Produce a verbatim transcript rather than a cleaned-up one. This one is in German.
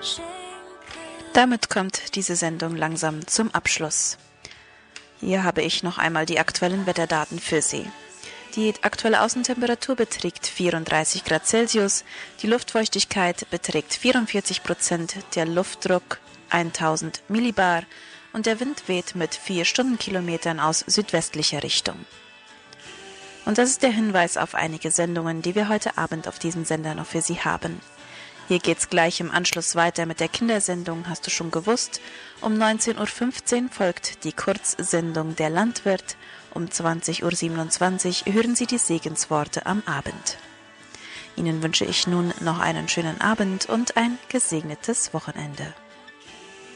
Damit kommt diese Sendung langsam zum Abschluss. Hier habe ich noch einmal die aktuellen Wetterdaten für Sie. Die aktuelle Außentemperatur beträgt vierunddreißig Grad Celsius, die Luftfeuchtigkeit beträgt vierundvierzig Prozent, der Luftdruck tausend Millibar und der Wind weht mit vier Stundenkilometern aus südwestlicher Richtung. Und das ist der Hinweis auf einige Sendungen, die wir heute Abend auf diesem Sender noch für Sie haben. Hier geht's gleich im Anschluss weiter mit der Kindersendung, hast du schon gewusst. Um neunzehn Uhr fünfzehn folgt die Kurzsendung Der Landwirt. Um zwanzig Uhr siebenundzwanzig hören Sie die Segensworte am Abend. Ihnen wünsche ich nun noch einen schönen Abend und ein gesegnetes Wochenende.